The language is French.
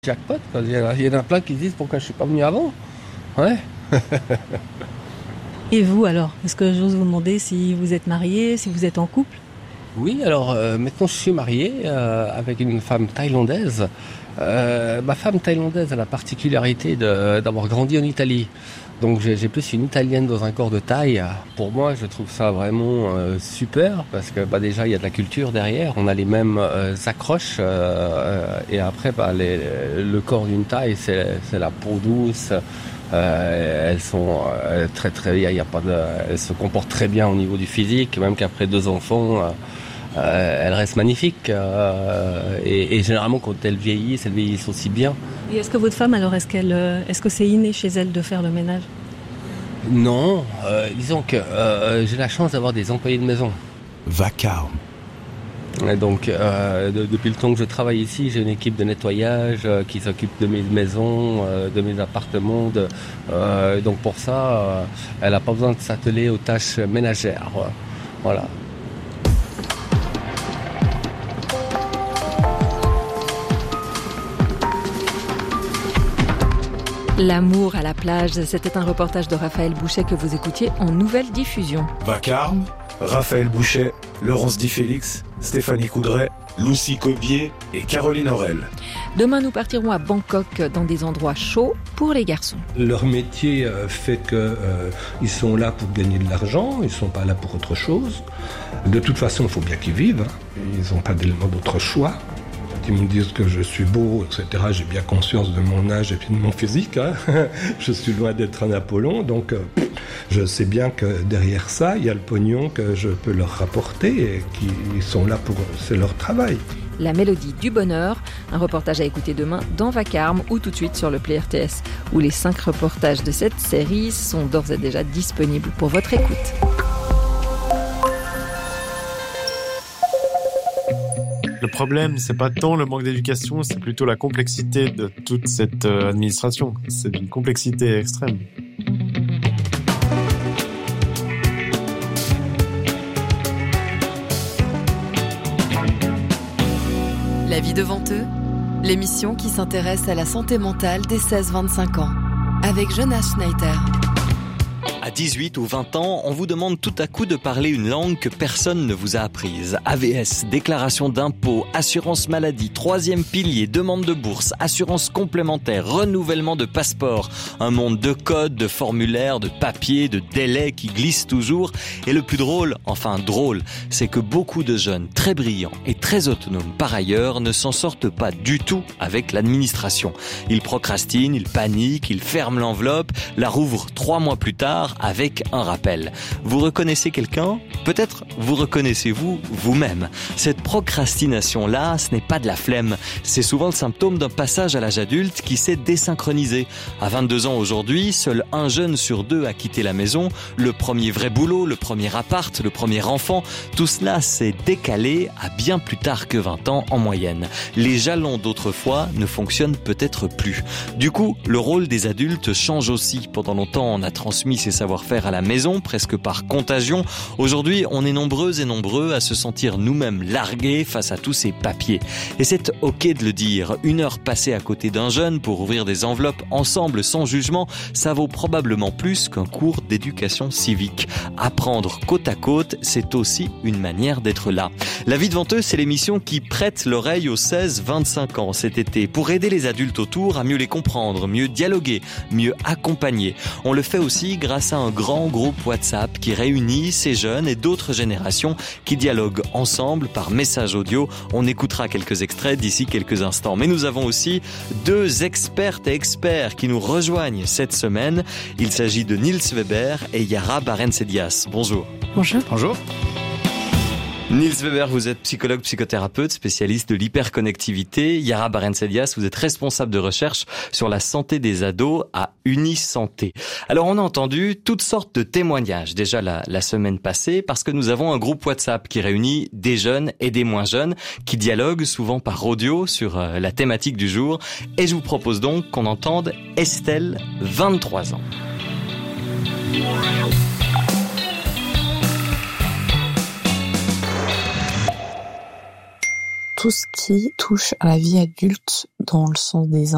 Jackpot, quoi. Il y en a plein qui disent pourquoi je suis pas venu avant. Ouais. Et vous alors? Est-ce que j'ose vous demander si vous êtes marié, si vous êtes en couple? Oui, alors maintenant je suis marié avec une femme thaïlandaise. Ma femme thaïlandaise a la particularité d'avoir grandi en Italie. Donc j'ai plus une italienne dans un corps de Thaï. Pour moi, je trouve ça vraiment super parce que déjà il y a de la culture derrière. On a les mêmes accroches et après le corps d'une Thaï, c'est la peau douce. Elles sont très très, il y a pas de, elles se comportent très bien au niveau du physique, même qu'après 2 enfants. Elles restent magnifiques et généralement quand elles vieillissent aussi bien. Et est-ce que votre femme alors, est-ce que c'est inné chez elle de faire le ménage? Non, disons que j'ai la chance d'avoir des employés de maison. Vacarme. Et donc depuis le temps que je travaille ici, j'ai une équipe de nettoyage qui s'occupe de mes maisons, de mes appartements. Donc pour ça, elle n'a pas besoin de s'atteler aux tâches ménagères. Voilà. L'amour à la plage, c'était un reportage de Raphaël Bouchet que vous écoutiez en nouvelle diffusion. Vacarme, Raphaël Bouchet, Laurence Di Félix, Stéphanie Coudray, Lucie Cobier et Caroline Aurel. Demain, nous partirons à Bangkok dans des endroits chauds pour les garçons. Leur métier fait qu'ils sont là pour gagner de l'argent, ils ne sont pas là pour autre chose. De toute façon, il faut bien qu'ils vivent. Ils n'ont pas d'élément d'autre choix. Ils me disent que je suis beau, etc. J'ai bien conscience de mon âge et puis de mon physique. Je suis loin d'être un Apollon, donc je sais bien que derrière ça, il y a le pognon que je peux leur rapporter et qu'ils sont là pour... C'est leur travail. La mélodie du bonheur, un reportage à écouter demain dans Vacarme ou tout de suite sur le Play RTS, où les 5 reportages de cette série sont d'ores et déjà disponibles pour votre écoute. Le problème, c'est pas tant le manque d'éducation, c'est plutôt la complexité de toute cette administration. C'est d'une complexité extrême. La vie devant eux, l'émission qui s'intéresse à la santé mentale des 16-25 ans, avec Jonas Schneider. À 18 ou 20 ans, on vous demande tout à coup de parler une langue que personne ne vous a apprise. AVS, déclaration d'impôt, assurance maladie, 3e pilier, demande de bourse, assurance complémentaire, renouvellement de passeport. Un monde de codes, de formulaires, de papiers, de délais qui glissent toujours. Et le plus drôle, c'est que beaucoup de jeunes très brillants et très autonomes par ailleurs ne s'en sortent pas du tout avec l'administration. Ils procrastinent, ils paniquent, ils ferment l'enveloppe, la rouvrent 3 mois plus tard avec un rappel. Vous reconnaissez quelqu'un? Peut-être vous reconnaissez-vous vous-même. Cette procrastination-là, ce n'est pas de la flemme. C'est souvent le symptôme d'un passage à l'âge adulte qui s'est désynchronisé. À 22 ans aujourd'hui, seul 1 jeune sur 2 a quitté la maison. Le premier vrai boulot, le premier appart, le premier enfant, tout cela s'est décalé à bien plus tard que 20 ans en moyenne. Les jalons d'autrefois ne fonctionnent peut-être plus. Du coup, le rôle des adultes change aussi. Pendant longtemps, on a transmis ses savoir-faire à la maison, presque par contagion. Aujourd'hui, on est nombreuses et nombreux à se sentir nous-mêmes largués face à tous ces papiers. Et c'est ok de le dire. 1 heure passée à côté d'un jeune pour ouvrir des enveloppes ensemble sans jugement, ça vaut probablement plus qu'un cours d'éducation civique. Apprendre côte à côte, c'est aussi une manière d'être là. La vie devant eux, c'est l'émission qui prête l'oreille aux 16-25 ans cet été pour aider les adultes autour à mieux les comprendre, mieux dialoguer, mieux accompagner. On le fait aussi grâce à un grand groupe WhatsApp qui réunit ces jeunes et d'autres générations qui dialoguent ensemble par message audio. On écoutera quelques extraits d'ici quelques instants. Mais nous avons aussi 2 expertes et experts qui nous rejoignent cette semaine. Il s'agit de Niels Weber et Yara Barentsedias. Bonjour. Bonjour. Bonjour. Niels Weber, vous êtes psychologue, psychothérapeute, spécialiste de l'hyperconnectivité. Yara Barentsedias, vous êtes responsable de recherche sur la santé des ados à Unisanté. Alors, on a entendu toutes sortes de témoignages déjà la semaine passée parce que nous avons un groupe WhatsApp qui réunit des jeunes et des moins jeunes qui dialoguent souvent par audio sur la thématique du jour. Et je vous propose donc qu'on entende Estelle, 23 ans. Tout ce qui touche à la vie adulte dans le sens des